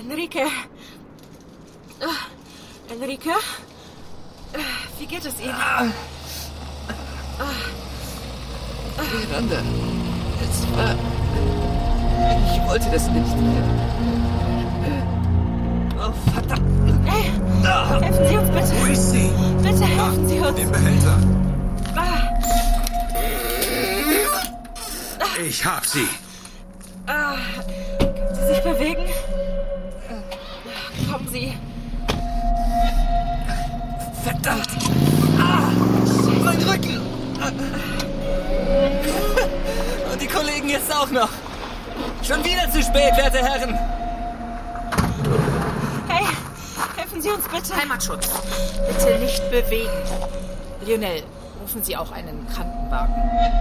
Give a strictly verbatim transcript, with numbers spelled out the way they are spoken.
Enrique. Oh, Enrique? Wie geht es Ihnen? Ah. Miranda, es war... Ich wollte das nicht. Oh, verdammt. Hey, helfen Sie uns bitte. Wo ist sie? Bitte helfen Sie uns. Im Behälter. Ah. Ich hab sie. Ah. Können Sie sich bewegen? Kommen Sie. Verdammt. Ah, mein Rücken. Und die Kollegen jetzt auch noch. Schon wieder zu spät, werte Herren. Hey, helfen Sie uns bitte. Heimatschutz. Bitte nicht bewegen. Lionel, rufen Sie auch einen Krankenwagen.